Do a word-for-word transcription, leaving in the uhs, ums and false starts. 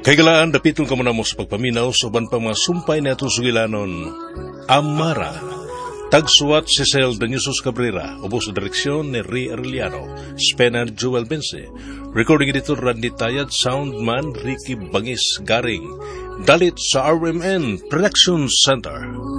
Kay galaan, dapitong ka muna mo sa pagpaminaw sa uban pang mga sumpay na itong sugilanon. Amara. Tagsuwat si Cel Daniusos Cabrera, ubos sa direksyon ni Ray Arellano, Spena Joel Bense, recording editor Randy Tayad, soundman Ricky Bangis Garing, dalit sa R M N Production Center.